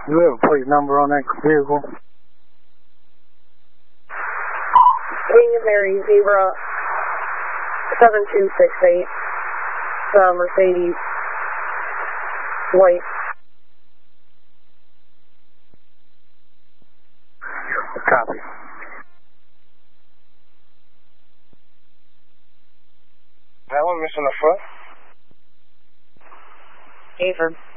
Do we have a plate number on that vehicle? King of Mary, Zebra 7268. Mercedes, white. Copy. That one missing the front? Affirm.